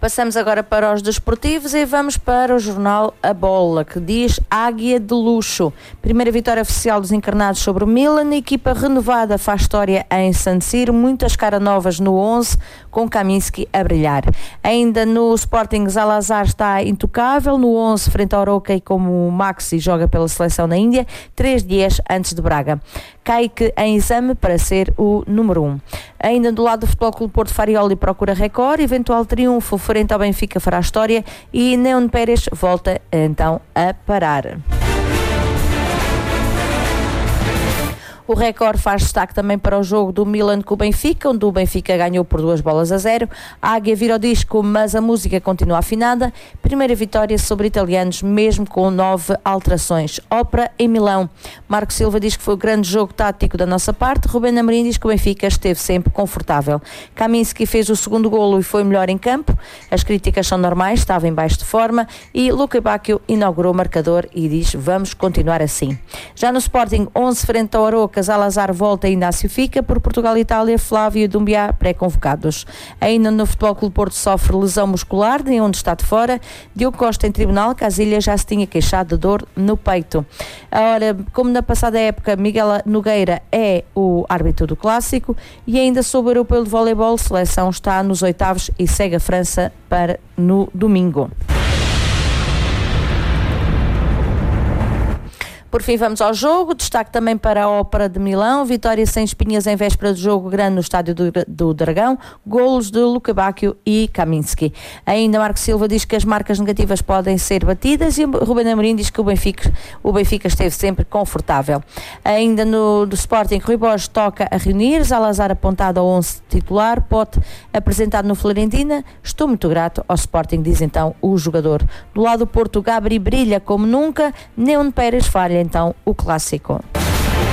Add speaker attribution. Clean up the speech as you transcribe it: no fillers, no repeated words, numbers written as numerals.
Speaker 1: Passamos agora para os desportivos e vamos para o jornal A Bola, que diz Águia de Luxo. Primeira vitória oficial dos encarnados sobre o Milan, equipa renovada faz história em San Siro, muitas caras novas no 11, com Kaminski a brilhar. Ainda no Sporting, Zalazar está intocável, no 11 frente ao Oroca, e como o Maxi joga pela seleção na Índia, 3 dias antes de Braga. Kaique em exame para ser o número 1. Ainda do lado do Futebol Clube Porto, Farioli procura recorde, eventual triunfo frente ao Benfica fará história e Neon Pérez volta então a parar. O Record faz destaque também para o jogo do Milan com o Benfica, onde o Benfica ganhou por 2-0. A Águia vira o disco, mas a música continua afinada. Primeira vitória sobre italianos, mesmo com 9 alterações. Ópera em Milão. Marco Silva diz que foi o grande jogo tático da nossa parte. Rubén Amorim diz que o Benfica esteve sempre confortável. Kaminski fez o segundo golo e foi melhor em campo. As críticas são normais, estava em baixo de forma. E Luca Bacchio inaugurou o marcador e diz: vamos continuar assim. Já no Sporting, 11 frente ao Aroca, Zalazar volta e Inácio fica. Por Portugal e Itália, Flávio e Dumbiá pré-convocados. Ainda no Futebol Clube Porto sofre lesão muscular, de onde está de fora. Diogo Costa em tribunal, Casilha já se tinha queixado de dor no peito. Ora, como na passada época, Miguel Nogueira é o árbitro do Clássico. E ainda sobre o Europeu de Voleibol, a seleção está nos oitavos e segue a França para no domingo. Por fim, vamos ao jogo. Destaque também para a Ópera de Milão. Vitória sem espinhas em véspera de jogo grande no estádio do Dragão. Golos de Luca Bacchio e Kaminski. Ainda Marco Silva diz que as marcas negativas podem ser batidas e Rubén Amorim diz que o Benfica esteve sempre confortável. Ainda do Sporting, Rui Borges toca a reunir. Zalazar apontado ao 11 titular. Pote apresentado no Florentina. Estou muito grato ao Sporting, diz então o jogador. Do lado do Porto, Gabri brilha como nunca. Neon Pérez falha então o Clássico.